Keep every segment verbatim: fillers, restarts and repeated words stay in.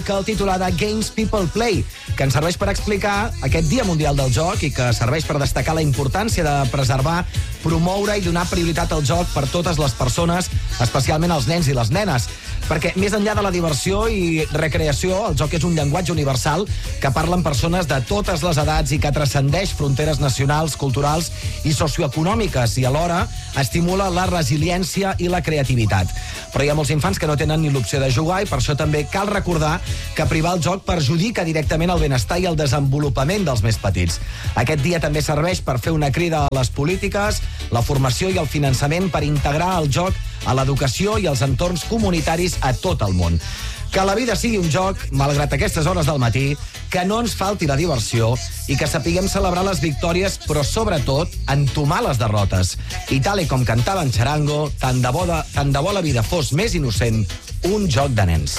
que el titular de Games People Play, que ens serveix per explicar aquest Dia Mundial del Joc i que serveix per destacar la importància de preservar, promoure i donar prioritat al joc per totes les persones, especialment els nens i les nenes. Perquè més enllà de la diversió i recreació, el joc és un llenguatge universal que parlen persones de totes les edats i que transcendeix fronteres nacionals, culturals i socioeconòmiques i alhora estimula la resiliència i la creativitat. Però hi ha molts infants que no tenen ni l'opció de jugar i per això també cal recordar que privar el joc perjudica directament el benestar i el desenvolupament dels més petits. Aquest dia també serveix per fer una crida a les polítiques, la formació i el finançament per integrar el joc a l'educació i als entorns comunitaris a tot el món. Que la vida sigui un joc, malgrat aquestes hores del matí, que no ens falti la diversió i que sapiguem celebrar les victòries, però sobretot entomar les derrotes. I tal i com cantava en Charango, tant de bo, de, tant de bo la vida fos més innocent, un joc de nens.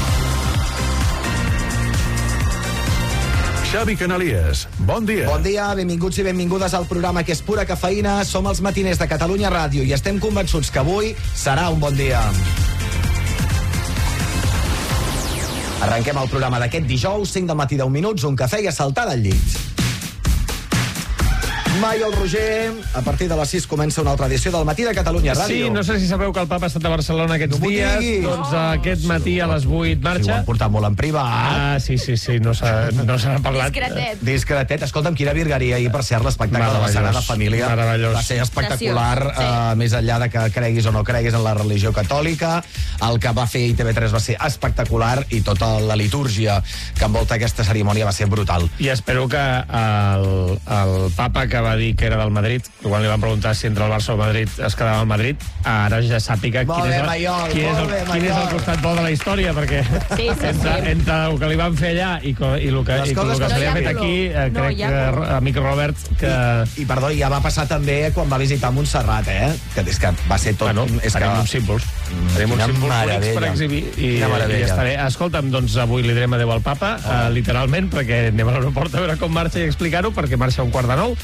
Xavi Canalies, bon dia. Bon dia, benvinguts i benvingudes al programa que és pura cafeïna. Som els matiners de Catalunya Ràdio i estem convençuts que avui serà un bon dia. Arrenquem el programa d'aquest dijous, cinc del matí, deu minuts, un cafè i a saltar del llit. Mai el Roger, a partir de les sis comença una altra edició del Matí de Catalunya Ràdio. Sí, no sé si sabeu que el papa ha estat a Barcelona aquests no dies. Digui. Doncs oh, aquest matí a les vuit marxa. Sí, ho han portat molt en privat. Ah, sí, sí, sí, no s'ha no parlat. Discretet. Discretet. Escolta'm, quina virgueria ahir, per cert, l'espectacle de la Sagrada Família. Meravellós. Va ser espectacular, sí. uh, més enllà de que creguis o no creguis en la religió catòlica. El que va fer I T V tres va ser espectacular i tota la litúrgia que envolta aquesta cerimònia va ser brutal. I espero que el, el papa que va dir que era del Madrid, quan li van preguntar si entre el Barça o el Madrid es quedava al Madrid, ara ja sàpiga quin, és el, Maiol, quin, és el, bé, quin és el costat bo de la història, perquè sí, sí, entre, sí. entre el que li van fer allà i, co, i el que, i el que no se li ha fet color. aquí, eh, No crec hi ha que, color. amic Robert, que... I, I, perdó, ja va passar també quan va visitar Montserrat, eh? Que és que va ser tot... Bueno, és tenim que... uns símbols. Tenim uns Quina símbols bonics meravella. per exhibir i, i ja està bé. Escolta'm, doncs avui li direm adéu al papa, oh. uh, literalment, perquè anem a l'aeroport a veure com marxa i explicar-ho, perquè marxa a un quart de nou.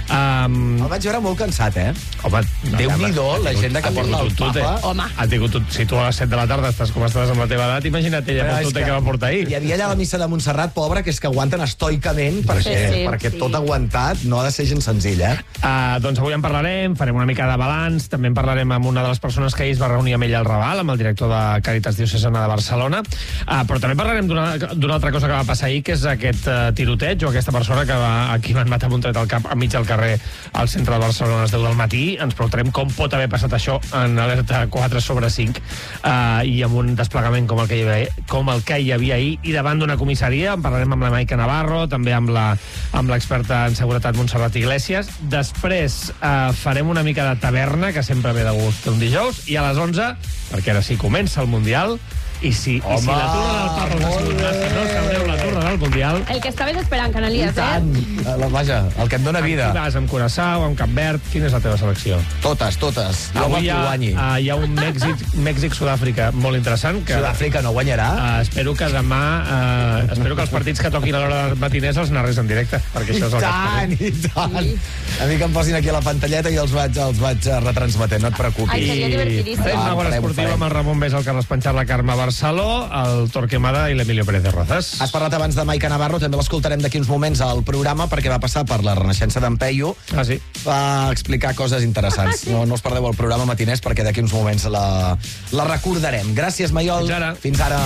Um, El vaig veure molt cansat, eh? Home, no, Déu-n'hi-do, la gent que porta el papa. Home. Ha tingut, si tu a les set de la tarda estàs com estàs amb la teva edat, imagina't ella amb tot el que va portar ahir. Hi havia allà la missa de Montserrat, pobra, que és que aguanten estoicament, perquè, sí, sí, perquè sí. tot aguantat no ha de ser gens senzill, eh? Uh, doncs avui en parlarem, farem una mica de balanç, també en parlarem amb una de les persones que ahir es va reunir amb ell al Raval, amb el director de Càritas Diocesana de Barcelona, uh, però també parlarem d'una altra cosa que va passar ahir, que és aquest uh, tiroteig o aquesta persona que va, aquí van matar amb un tret al cap enmig del carrer al centre de Barcelona a les deu del matí. Ens preguntarem com pot haver passat això en alerta quatre sobre cinc uh, i amb un desplegament com el que hi havia, com el que hi havia ahir i davant d'una comissaria. En parlarem amb la Maica Navarro, també amb la amb l'experta en seguretat Montserrat Iglesias. Després uh, farem una mica de taverna, que sempre ve de gust un dijous, i a les onze, perquè ara sí comença el Mundial, i si, i si la torre del Papa us ha sigut massa, no sabreu la torre del Mundial. El que estaves esperant, Canalies, I tant. eh? La, vaja, el que em dona vida. Amb qui vas, amb Curaçao, amb Cap Verd? Quina és la teva selecció? Totes, totes. Jo Avui hi ha, guanyi. uh, hi ha un Mèxic, Mèxic-Sud-àfrica molt interessant. Que, Sud-àfrica no guanyarà? Uh, espero que demà... Uh, espero que els partits que toquin a l'hora de matiners els narres en directe, perquè això és el tant, que... i tant. Sí. A mi que em posin aquí a la pantalleta i els vaig, els vaig eh, retransmetent, no et preocupis. Ai, seria divertidíssim. Farem una Ah, bona farem, esportiva farem. amb el Ramon Bés, el Carles Panxar, la Carme Barceló, el Torquemada i l'Emilio Pérez de Rozas. Has parlat abans de Maica Navarro, també l'escoltarem d'aquí uns moments al programa, perquè va passar per la Renaixença d'en Peyu. Ah, sí? Va explicar coses interessants. No, no us perdeu el programa matiners, perquè d'aquí uns moments la, la recordarem. Gràcies, Maiol. Fins ara. Fins ara.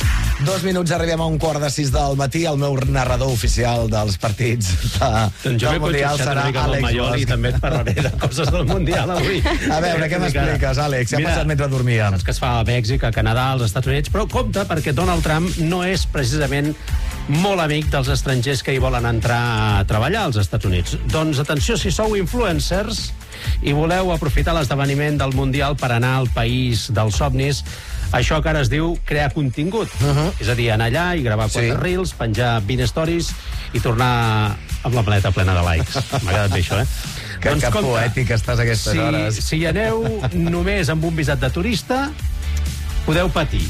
Dos minuts, arribem a un quart de sis del matí. El meu narrador oficial dels partits de, Doncs jo del m'he Mundial punxat serà una mica amb el Àlex Maiol i Bosch. també et parlaré de coses del Mundial avui. A veure, què m'expliques, Àlex? Què ha Mira, passat mentre dormia? Saps que es fa a Mèxic, a Canadà, als Estats Units, però compte perquè Donald Trump no és precisament molt amic dels estrangers que hi volen entrar a treballar als Estats Units. Doncs atenció, si sou influencers i voleu aprofitar l'esdeveniment del Mundial per anar al país dels somnis, això que ara es diu crear contingut. Uh -huh. És a dir, anar allà i gravar quatre Sí. reels, penjar vint stories i tornar amb la planeta plena de likes. M'ha agradat bé això, eh? Que, Doncs que compte, poètic estàs a aquestes si, hores. si hi aneu només amb un visat de turista, podeu patir,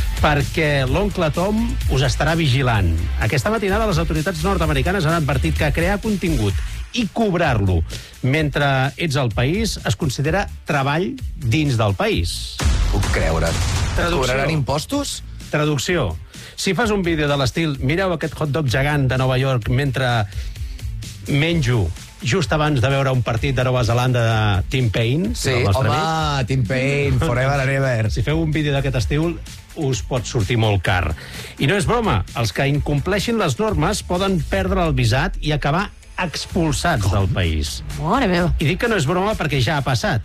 perquè l'oncle Tom us estarà vigilant. Aquesta matinada les autoritats nord-americanes han advertit que crear contingut i cobrar-lo mentre ets al país es considera treball dins del país. Puc creure't. Traducció. Cobraran impostos? Traducció. Si fas un vídeo de l'estil, mireu aquest hot dog gegant de Nova York mentre menjo just abans de veure un partit de Nova Zelanda de Tim Payne, Sí, el nostre home, amic. Tim Payne, forever and ever. Si feu un vídeo d'aquest estil, us pot sortir molt car. I no és broma, els que incompleixin les normes poden perdre el visat i acabar expulsats Com? del país. Mare meva. I dic que no és broma perquè ja ha passat.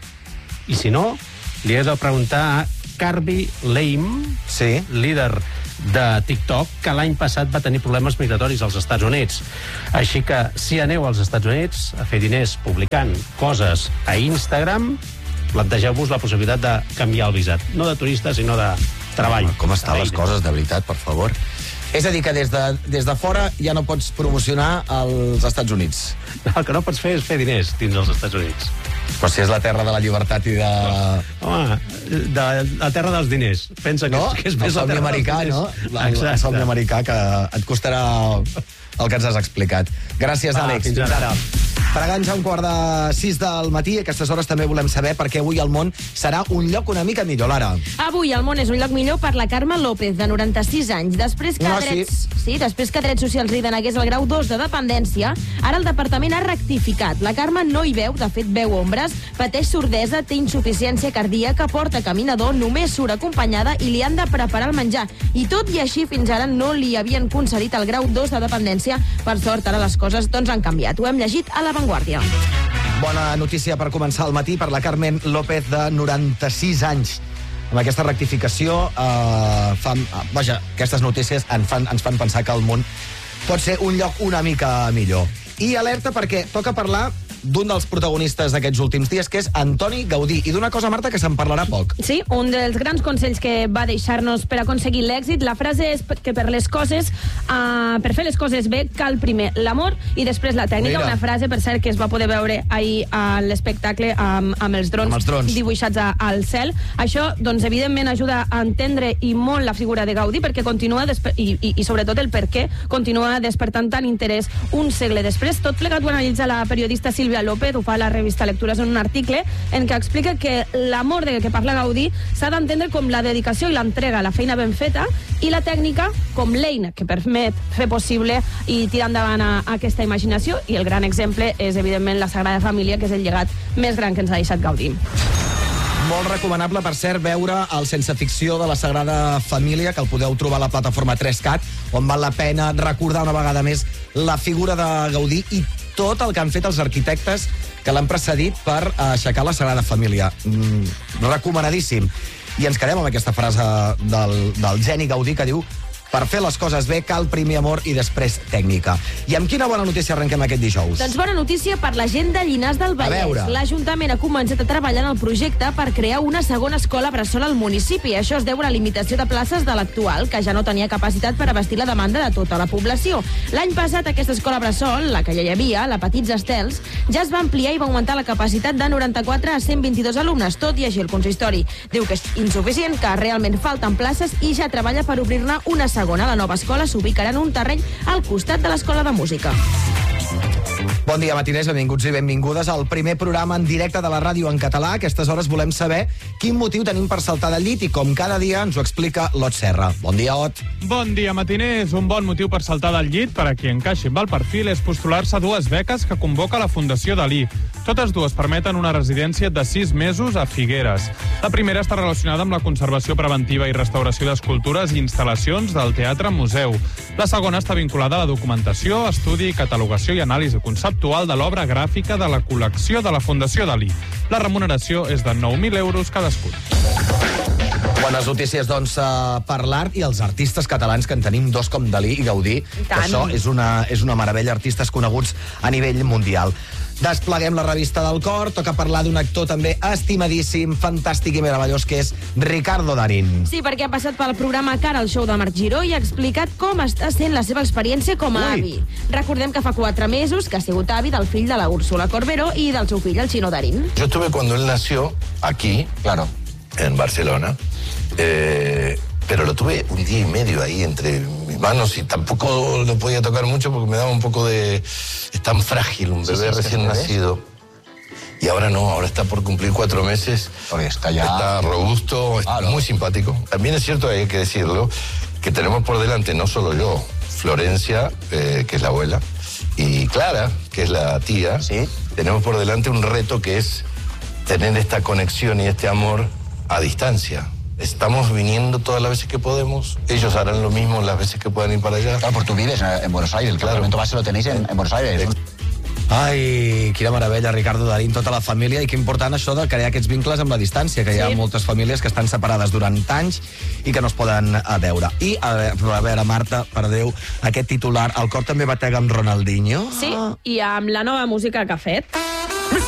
I si no, li he de preguntar a Carby Lame, Sí. líder de TikTok, que l'any passat va tenir problemes migratoris als Estats Units. Així que, si aneu als Estats Units a fer diners publicant coses a Instagram, plantegeu-vos la possibilitat de canviar el visat. No de turista, sinó de treball. Com estan les coses, de veritat, per favor? És a dir, que des de, des de fora ja no pots promocionar als Estats Units. El que no pots fer és fer diners dins els Estats Units. Però si és la terra de la llibertat i de... Home, de la terra dels diners. Pensa que, No? és, que és El més la somni terra americà, dels no? diners. El, el Exacte. somni americà, que et costarà el que ens has explicat. Gràcies, Va, Àlex. fins ara. Pregant ja un quart de sis del matí, a aquestes hores també volem saber per què avui el món serà un lloc una mica millor, Lara. Avui el món és un lloc millor per la Carme López, de noranta-sis anys. Després que, No, sí. drets, sí, després que Drets Socials li denegués el grau dos de dependència, ara el departament ha rectificat. La Carme no hi veu, de fet veu ombres, pateix sordesa, té insuficiència cardíaca, porta caminador, només surt acompanyada i li han de preparar el menjar. I tot i així, fins ara no li havien concedit el grau dos de dependència. Per sort, ara les coses doncs, han canviat. Ho hem llegit a La Vanguardia. Bona notícia per començar el matí per la Carmen López, de noranta-sis anys. Amb aquesta rectificació, eh, fan, eh, vaja, aquestes notícies en fan, ens fan pensar que el món pot ser un lloc una mica millor. I alerta perquè toca parlar d'un dels protagonistes d'aquests últims dies, que és Antoni Gaudí, i d'una cosa, Marta, que se'n parlarà poc. Sí, un dels grans consells que va deixar-nos per aconseguir l'èxit. La frase és que per les coses, uh, per fer les coses bé, cal primer l'amor i després la tècnica. Mira. Una frase, per cert, que es va poder veure ahir a l'espectacle amb, amb els drons, Amb els drons. dibuixats a, al cel. Això, doncs, evidentment, ajuda a entendre i molt la figura de Gaudí, perquè continua, despe- i, i, i sobretot el per què, continua despertant tant interès un segle després. Tot plegat ho analitza la periodista Sílvia López, ho fa a la revista Lectures en un article en què explica que l'amor de què parla Gaudí s'ha d'entendre com la dedicació i l'entrega a la feina ben feta, i la tècnica com l'eina que permet fer possible i tirar endavant a, a aquesta imaginació. I el gran exemple és, evidentment, la Sagrada Família, que és el llegat més gran que ens ha deixat Gaudí. Molt recomanable, per cert, veure el Sense Ficció de la Sagrada Família, que el podeu trobar a la plataforma tres cat, on val la pena recordar una vegada més la figura de Gaudí i tot el que han fet els arquitectes que l'han precedit per aixecar la Sagrada Família. Mm, recomanadíssim. I ens quedem amb aquesta frase del, del geni Gaudí, que diu: per fer les coses bé cal primer amor i després tècnica. I amb quina bona notícia arrenquem aquest dijous? Doncs bona notícia per la gent de Llinars del A veure. Vallès. L'Ajuntament ha començat a treballar en el projecte per crear una segona escola bressol al municipi. Això es deu a la limitació de places de l'actual, que ja no tenia capacitat per abastir la demanda de tota la població. L'any passat aquesta escola bressol, la que ja hi havia, la Petits Estels, ja es va ampliar i va augmentar la capacitat de noranta-quatre a cent vint-i-dos alumnes. Tot i així, el consistori diu que és insuficient, que realment falten places i ja treballa per obrir-ne una segona. La nova escola s'ubicarà en un terreny al costat de l'Escola de Música. Bon dia, matiners, benvinguts i benvingudes al primer programa en directe de la ràdio en català. A aquestes hores volem saber quin motiu tenim per saltar del llit i, com cada dia, ens ho explica l'Ot Serra. Bon dia, Ot. Bon dia, matiners. Un bon motiu per saltar del llit, per a qui encaixi amb el perfil, és postular-se a dues beques que convoca la Fundació Dalí. Totes dues permeten una residència de sis mesos a Figueres. La primera està relacionada amb la conservació preventiva i restauració d'escultures i instal·lacions del Teatre Museu. La segona està vinculada a la documentació, estudi, catalogació i anàlisi conceptual de l'obra gràfica de la col·lecció de la Fundació Dalí. La remuneració és de nou mil euros cadascun. Bones notícies, doncs, uh, per l'art i els artistes catalans, que en tenim dos com Dalí i Gaudí. I Que tant. això és una, és una meravella, artistes coneguts a nivell mundial. Despleguem la revista del cor, toca parlar d'un actor també estimadíssim, fantàstic i meravellós, que és Ricardo Darín. Sí, perquè ha passat pel programa Cara al show de Marc Giró i ha explicat com està sent la seva experiència com a Ui. avi. Recordem que fa quatre mesos que ha sigut avi del fill de la Úrsula Corberó i del seu fill, el Chino Darín. Yo estuve cuando él nació aquí, Claro. en Barcelona, eh, pero lo tuve un día y medio ahí entre mis manos y tampoco lo podía tocar mucho porque me daba un poco de... Es tan frágil, un bebé recién nacido. Y ahora no, ahora está por cumplir cuatro meses. Porque está ya- Está robusto, Ah, está no. muy simpático. También es cierto, hay que decirlo, que tenemos por delante, no solo yo, Florencia, eh, que es la abuela, y Clara, que es la tía, ¿sí? Tenemos por delante un reto que es tener esta conexión y este amor a distancia. Estamos viniendo todas las veces que podemos, ellos harán lo mismo las veces que puedan ir para allá. Claro, porque tú vives en Buenos Aires, el Claro. campamento base lo tenéis en, en Buenos Aires. Ai, quina meravella, Ricardo Darín, tota la família, i que important això de crear aquests vincles amb la distància, que hi ha Sí. moltes famílies que estan separades durant anys i que no es poden eh, veure. I, a veure, a veure, Marta, per Déu, aquest titular, el cor també batega amb Ronaldinho? Sí, i amb la nova música que ha fet.